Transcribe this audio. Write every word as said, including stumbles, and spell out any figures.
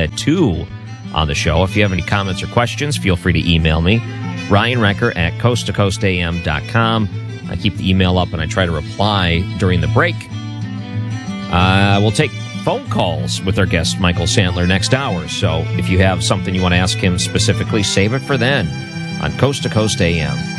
at two on the show. If you have any comments or questions, feel free to email me, Ryan Recker at coast to coast a m dot com. I keep the email up and I try to reply during the break. Uh, we'll take phone calls with our guest, Michael Sandler, next hour. So if you have something you want to ask him specifically, save it for then on Coast to Coast A M.